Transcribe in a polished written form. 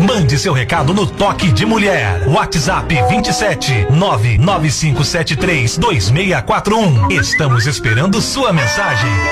Mande seu recado no Toque de Mulher. WhatsApp 27 995732641. Estamos esperando sua mensagem.